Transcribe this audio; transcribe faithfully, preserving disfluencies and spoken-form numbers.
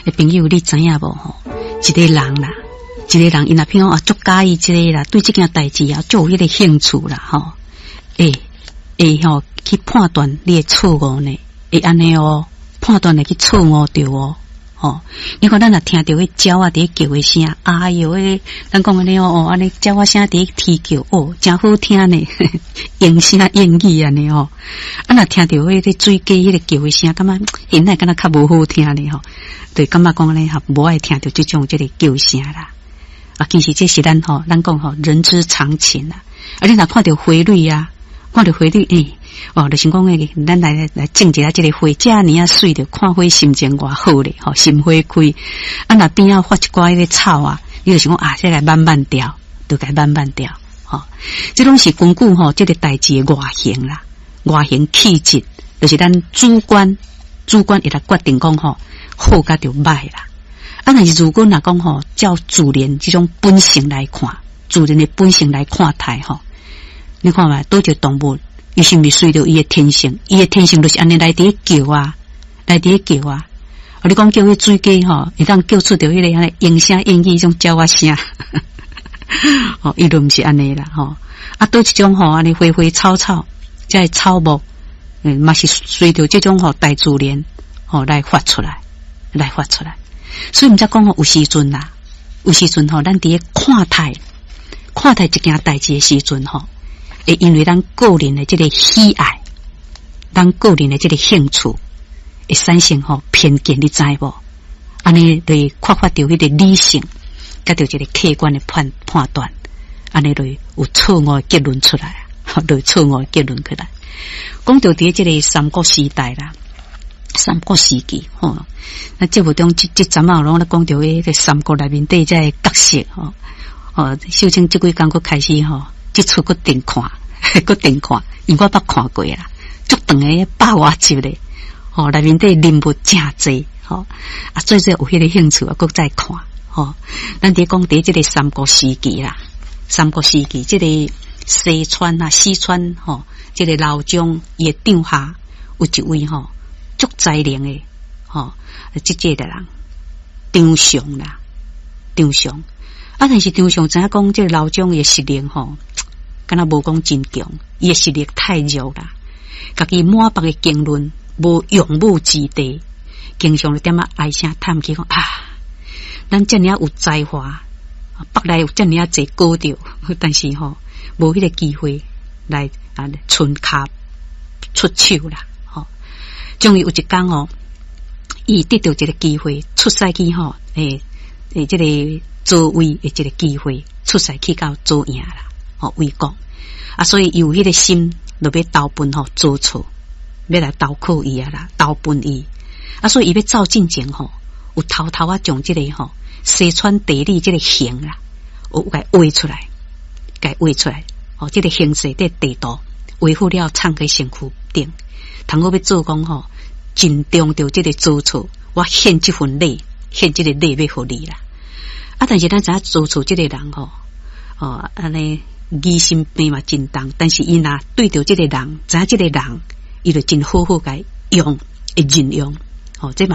诶，朋友，你知影无吼？一个人啦，一个人，伊若譬如啊，足介意即个啦，对即件代志啊，足有迄个兴趣啦，吼，诶诶吼，去判断你诶错误呢，会安尼哦，判断来去错误着哦。哦，因为咱若听到迄鸟啊伫叫诶声，哎哟，迄咱讲安尼哦，安尼鸟啊声伫啼叫，哦，真好听呢，应声应语安尼哦。啊，若听到迄个水鸡迄个叫诶声，感觉现在敢若较无好听呢吼，对，感觉讲安尼吼，无爱听到即种即个叫声啦。啊，其实这是咱吼，咱讲吼人之常情啦。啊，你若看到花蕊啊，看到花蕊诶。欸哦，就想讲诶，咱来来种一下这个花，遮尔啊水着看花心情偌好咧，吼，心花开。啊，若边仔发一寡迄个草啊，你就想讲啊，这来慢慢调，就该慢慢调，吼、哦。这拢是根据吼这个代志诶外形啦，外形气质，就是咱主观主观会来决定讲吼好甲着歹啦。啊，但是如果若讲吼，照自然这种本性来看，自然诶本性来看待吼，你看嘛，多少动物。伊是毋是随着伊诶天性？伊诶天性就是安尼来伫叫啊，来伫叫啊。啊，你讲叫迄水鸡吼，会当叫出着迄个安尼应声应语种鸟啊声，哦，伊都毋是安尼啦吼。啊，倒一种吼安尼花花草草，即个草木，嗯，嘛是随着即种吼大自然吼来发出来，来发出来。所以毋则讲吼有时阵啦，有时阵吼咱伫咧看待看待一件代志诶时阵吼。会因为咱个人的这个喜爱，咱个人的这个兴趣，会产生吼偏见，你知无？安尼对缺乏着迄个理性，甲着一个客观的判判断，安尼对有错误的结论出来，吼，对错误的结论出来。讲到伫这个三国时代啦，三国时期吼，那节目中即即阵啊，拢咧讲到迄个三国内面底这个角色吼，哦，秀清即几工佫开始吼。即出个定看，个定看，因我捌看过啦，足长诶百外集咧，吼、哦，内面底人物真济，吼、哦，啊，最最有迄个兴趣啊，佫再看，吼、哦，咱伫讲伫即个三国时期啦，三国时期即、这个西川啊、四川吼、哦，即、这个老将伊诶帐下有一位吼足才能诶，吼、哦，即、这个人张尚啦，张尚。啊，但是张尚知影讲，这个老将诶实力吼，敢若无讲真强，伊诶实力太弱啦。家己满腹诶经纶无用武之地，经常就点啊唉声叹气讲啊，咱遮尔有才华，北来有遮尔侪高调，但是吼无迄个机会来啊伸骹出手啦。吼、哦，终于有一天哦，伊得到一个机会出赛去吼，诶诶，这个。做位的一个机会，出赛去到做赢啦，吼为国啊，所以伊有迄个心，就要投奔吼做错，要来投靠伊啊啦，投奔伊啊，所以伊要走进前吼，有偷偷啊将即、这个吼西川地理即个形啦，有甲画出来，甲画出来，吼、哦，即、這个形势的地图维护了藏喺身躯顶，通我要做讲吼，尽中着即个做错，我献即份礼，献即个礼要互你啦。啊！但是咱知影做错这个人吼，哦，安尼疑心病嘛真重，但是伊若对着这个人，知影这个人，伊就真好好甲用，会任用，哦，这嘛。